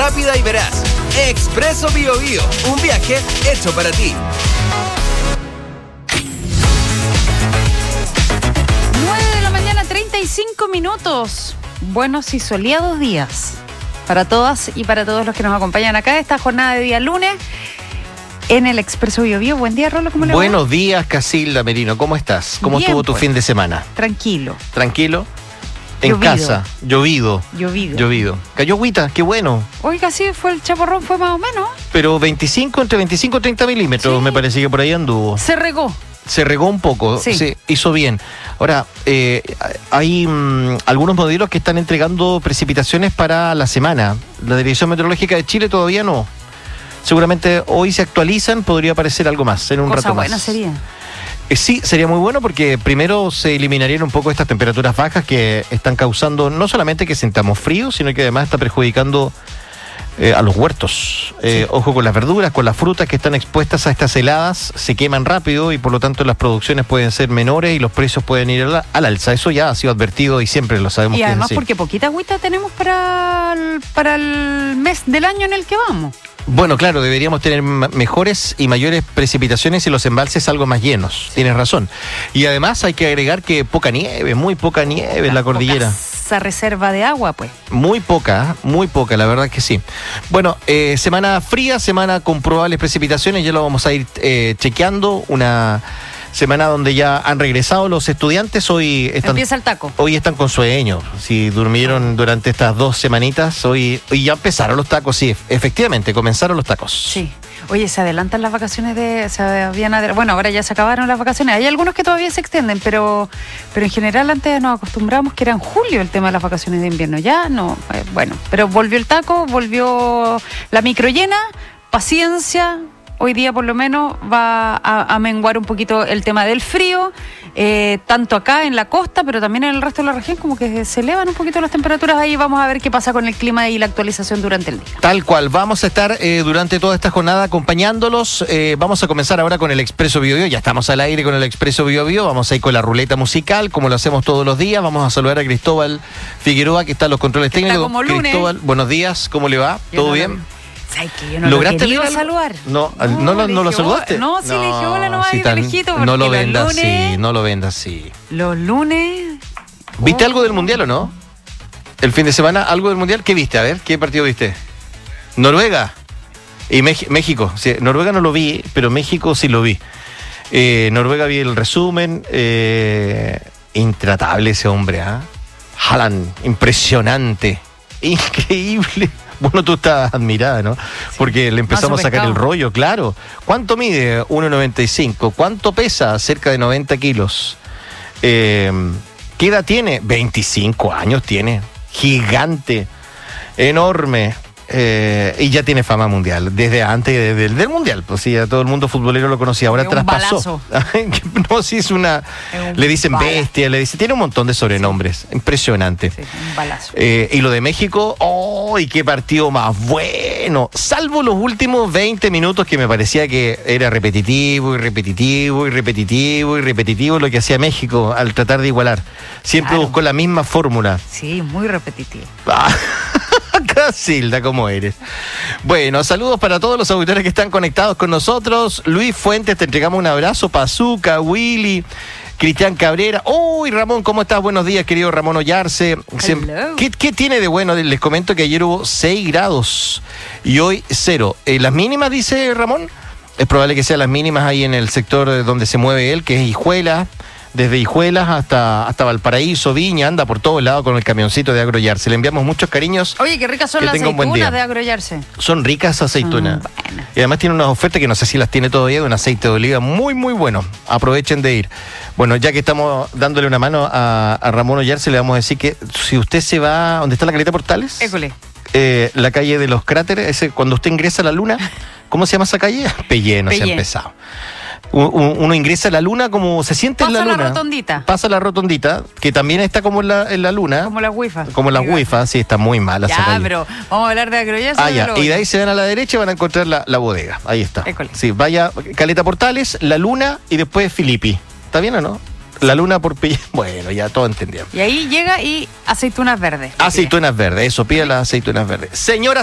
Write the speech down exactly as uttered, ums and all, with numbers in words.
rápida y veraz. Expreso Biobío, un viaje hecho para ti. nueve de la mañana, treinta y cinco minutos. Buenos y soleados días para todas y para todos los que nos acompañan acá esta jornada de día lunes en el Expreso Biobío. Buen día, Rolo, ¿cómo le va? Buenos días, Casilda Merino, ¿cómo estás? ¿Cómo Bien, estuvo tu pues. fin de semana? Tranquilo. ¿Tranquilo? En Llovido. casa, llovido. Llovido. Llovido. Cayó agüita, qué bueno. Oiga, sí, fue el chaparrón, fue más o menos. Pero veinticinco, entre veinticinco y treinta milímetros, Sí. me parece que por ahí anduvo. Se regó. Se regó un poco, Sí. se hizo bien. Ahora, eh, hay mm, algunos modelos que están entregando precipitaciones para la semana. La Dirección Meteorológica de Chile todavía no. Seguramente hoy se actualizan, podría aparecer algo más en un Cosa rato más. buena sería. Eh, Sí, sería muy bueno porque primero se eliminarían un poco estas temperaturas bajas que están causando no solamente que sintamos frío, sino que además está perjudicando eh, a los huertos. Eh, Ojo con las verduras, con las frutas que están expuestas a estas heladas, se queman rápido y por lo tanto las producciones pueden ser menores y los precios pueden ir al, al alza. Eso ya ha sido advertido y siempre lo sabemos Y que además es así. porque poquita agüita tenemos para el, para el mes del año en el que vamos. Bueno, claro, deberíamos tener m- mejores y mayores precipitaciones y los embalses algo más llenos. Tienes razón. Y además hay que agregar que poca nieve, muy poca nieve en la cordillera. Esa reserva de agua, pues. Muy poca, muy poca, la verdad que sí. Bueno, eh, semana fría, semana con probables precipitaciones, ya lo vamos a ir eh, chequeando. Una semana donde ya han regresado los estudiantes, hoy están... Empieza el taco. Hoy están con sueño. Si durmieron durante estas dos semanitas, hoy, hoy ya empezaron los tacos, sí, efectivamente, comenzaron los tacos. Sí. Oye, se adelantan las vacaciones de... Se habían adel- bueno, ahora ya se acabaron las vacaciones. Hay algunos que todavía se extienden, pero, pero en general antes nos acostumbramos que era en julio el tema de las vacaciones de invierno. Ya no, eh, bueno, pero volvió el taco, volvió la micro llena, paciencia. Hoy día por lo menos va a, a menguar un poquito el tema del frío, eh, tanto acá en la costa, pero también en el resto de la región, como que se elevan un poquito las temperaturas ahí. Vamos a ver qué pasa con el clima y la actualización durante el día. Tal cual, vamos a estar eh, durante toda esta jornada acompañándolos. Eh, vamos a comenzar ahora con el Expreso Biobío. Ya estamos al aire con el Expreso Biobío. Vamos a ir con la ruleta musical, como lo hacemos todos los días. Vamos a saludar a Cristóbal Figueroa, que está en los controles Que está técnicos. como lunes. Cristóbal, buenos días, ¿cómo le va? Yo ¿Todo no bien? lo- ¿Sabes qué? Yo no lo ¿Lograste quería leer algo? saludar. No, ¿no, lo- le no lo dije, saludaste? "Hola". No, sí le dije hola nomás sí, y de tan- lejito, no porque lo los vendas lunes- así, no lo vendas así. Los lunes... ¿Viste Oh. algo del Mundial o no? ¿El fin de semana algo del Mundial? ¿Qué viste? A ver, ¿qué partido viste? ¿Noruega? Y Mex- México. Sí, Noruega no lo vi, pero México sí lo vi. Eh, Noruega vi el resumen. Eh, intratable ese hombre, ¿ah? Haaland, impresionante. Increíble. Bueno, tú estás admirada, ¿no? Porque le empezamos Mazo a sacar pescado. el rollo, claro. ¿Cuánto mide? uno noventa y cinco. ¿Cuánto pesa? Cerca de noventa kilos. Eh, ¿Qué edad tiene? veinticinco años tiene. Gigante. Enorme. Eh, y ya tiene fama mundial. Desde antes de- de- del mundial. Pues sí, ya todo el mundo futbolero lo conocía. Ahora Es un traspasó. No, sí, es una. Es un Le dicen bala. bestia, le dicen. Tiene un montón de sobrenombres. Impresionante. Sí, un balazo. Eh, y lo de México, ¡oh! ¡Y qué partido más bueno! Salvo los últimos veinte minutos que me parecía que era repetitivo y repetitivo y repetitivo y repetitivo lo que hacía México al tratar de igualar. Siempre Claro. buscó la misma fórmula. Sí, muy repetitivo. Ah, Casilda, ¿cómo eres? Bueno, saludos para todos los auditores que están conectados con nosotros. Luis Fuentes, te entregamos un abrazo. Pazuca, Willy, Cristian Cabrera. Uy, Ramón, ¿cómo estás? Buenos días, querido Ramón Ollarse. Hello. ¿Qué, qué tiene de bueno? Les comento que ayer hubo seis grados y hoy cero. Eh, las mínimas, dice Ramón, es probable que sean las mínimas ahí en el sector donde se mueve él, que es Hijuela. Desde Hijuelas hasta, hasta Valparaíso, Viña, anda por todos lados con el camioncito de Agrollarse. Le enviamos muchos cariños. Oye, qué ricas son Que las tenga un buen día. aceitunas de Agrollarse. Son ricas aceitunas. Mm, bueno. Y además tiene unas ofertas que no sé si las tiene todavía, de un aceite de oliva muy, muy bueno. Aprovechen de ir. Bueno, ya que estamos dándole una mano a, a Ramón Ollarse, le vamos a decir que si usted se va, ¿dónde está la Caleta Portales? École. Eh, la calle de los cráteres, ese, cuando usted ingresa a la luna, ¿cómo se llama esa calle? Pellé, no se ha Pellé. empezado. Uno ingresa a la luna como se siente Pasa en la la luna. rotondita. Pasa la rotondita, que también está como en la, en la luna. Como la wifi. Como la Diga. wifi, sí, está muy mala esa Ya, calle. pero vamos a hablar de Agrollarse. Ah, de ya. lo Y de otro. ahí se van a la derecha y van a encontrar la, la bodega. Ahí está. École. Sí, vaya Caleta Portales, La Luna y después Filippi. ¿Está bien o no? La Luna por Pellé. Bueno, ya todo entendíamos. Y ahí llega y aceitunas verdes. Aceitunas verdes, eso, pide las aceitunas verdes. Señoras